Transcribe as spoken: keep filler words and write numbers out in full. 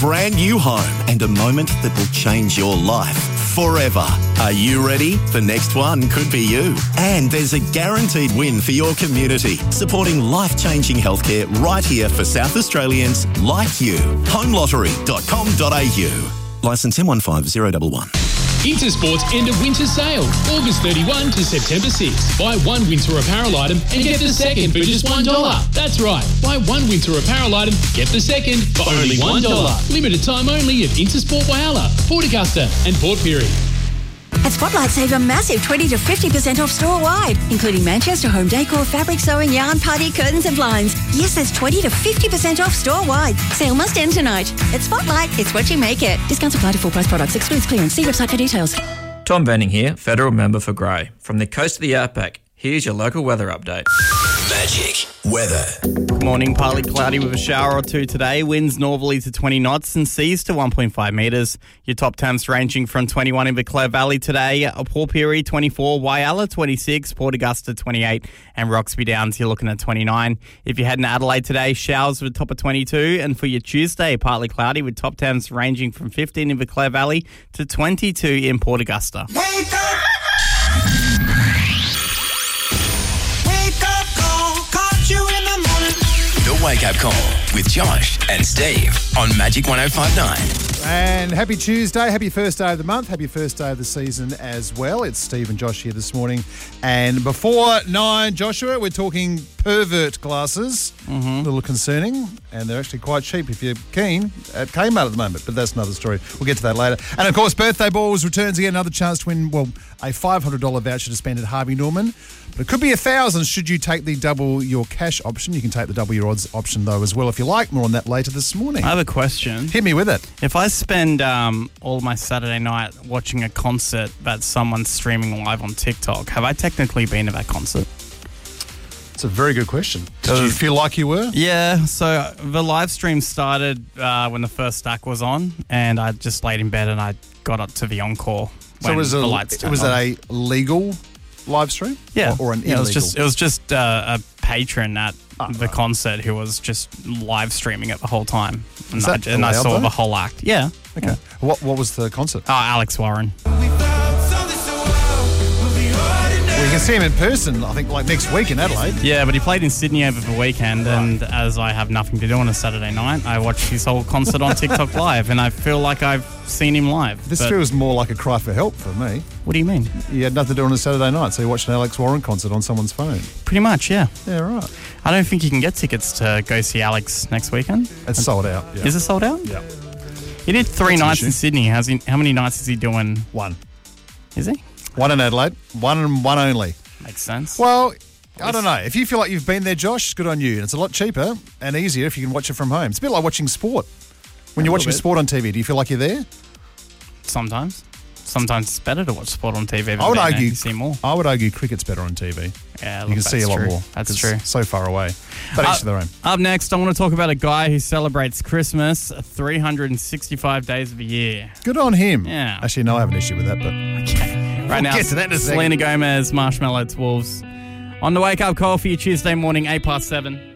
brand new home, and a moment that will change your life forever. Are you ready? The next one could be you. And there's a guaranteed win for your community, supporting life-changing healthcare right here for South Australians like you. home lottery dot com dot a u. Licence M one five zero one one. Intersport's end of winter sale, August thirty-first to September sixth. Buy one winter apparel item and get the second for just one dollar. That's right. Buy one winter apparel item, get the second for only one dollar. Limited time only at Intersport Whyalla, Port Augusta and Port Pirie. At Spotlight, save a massive twenty to fifty percent off store-wide, including Manchester home decor, fabric sewing, yarn, party, curtains and blinds. Yes, that's twenty to fifty percent off store-wide. Sale must end tonight. At Spotlight, it's what you make it. Discounts apply to full-price products. Excludes clearance. See website for details. Tom Benning here, Federal Member for Grey. From the coast to the outback, here's your local weather update. Magic weather. Good morning. Partly cloudy with a shower or two today. Winds northerly to twenty knots and seas to one point five metres. Your top temps ranging from twenty-one in the Clare Valley today. Port Pirie twenty-four, Whyalla twenty-six, Port Augusta twenty-eight, and Roxby Downs you're looking at twenty-nine. If you're heading to Adelaide today, showers with a top of twenty-two. And for your Tuesday, partly cloudy with top temps ranging from fifteen in the Clare Valley to twenty-two in Port Augusta. Wake up! The Wake Up Call with Josh and Steve on Magic one oh five point nine. And happy Tuesday, happy first day of the month, happy first day of the season as well. It's Steve and Josh here this morning. And before nine, Joshua, we're talking pervert glasses. Mm-hmm. A little concerning. And they're actually quite cheap if you're keen at Kmart at the moment. But that's another story. We'll get to that later. And of course, Birthday Balls returns again. Another chance to win, well, a five hundred dollars voucher to spend at Harvey Norman. But it could be a thousand should you take the double your cash option. You can take the double your odds option though as well if you like. More on that later this morning. I have a question. Hit me with it. If I spend um, all of my Saturday night watching a concert that someone's streaming live on TikTok, have I technically been to that concert? It's a very good question. Did you feel like you were? Yeah, so the live stream started uh, when the first stack was on, and I just laid in bed and I got up to the encore when so was the a, lights turned was on. it a legal live stream? Yeah. Or, or an yeah, illegal? It was just, it was just uh, a patron at oh, the right. concert who was just live streaming it the whole time. And Is I, that and I allowed, saw though? the whole act. Yeah. Okay. Yeah. What What was the concert? Oh, Alex Warren. Well, you can see him in person, I think, like next week in Adelaide. Yeah, but he played in Sydney over the weekend, right. And as I have nothing to do on a Saturday night, I watched his whole concert on TikTok live, and I feel like I've seen him live. This but feels more like a cry for help for me. What do you mean? You had nothing to do on a Saturday night, so you watched an Alex Warren concert on someone's phone. Pretty much, yeah. Yeah, right. I don't think you can get tickets to go see Alex next weekend. It's sold out. Yeah. Is it sold out? Yeah. He did three That's nights in Sydney. How's he, how many nights is he doing? One. Is he? One in Adelaide. One and one only. Makes sense. Well, I don't know. If you feel like you've been there, Josh, good on you. And it's a lot cheaper and easier if you can watch it from home. It's a bit like watching sport. When you're watching bit. sport on T V, do you feel like you're there? Sometimes. Sometimes it's better to watch sport on T V. I would than argue. You see more. I would argue cricket's better on T V. Yeah, you look, can see a lot true. more. That's It's true. So far away, but each Uh, to their own. Up next, I want to talk about a guy who celebrates Christmas three hundred sixty-five days of the year. Good on him. Yeah. Actually, no, I have an issue with that, but Okay. Right now, get to that in a second. Selena Gomez, Marshmallow to Wolves. On the Wake Up Call for your Tuesday morning, eight past seven.